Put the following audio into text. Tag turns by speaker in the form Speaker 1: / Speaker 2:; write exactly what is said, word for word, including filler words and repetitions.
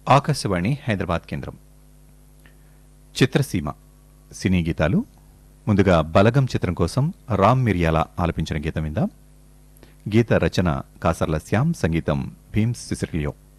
Speaker 1: ఆకాశవాణి హైదరాబాద్ కేంద్రం. చిత్రసీమ సినీ గీతాలు. ముందుగా బలగం చిత్రం కోసం రామ్ మిర్యాల ఆలపించిన గీతం విందాం. గీత రచన కాసర్ల శ్యామ్, సంగీతం భీమ్స్ సిసిలియో.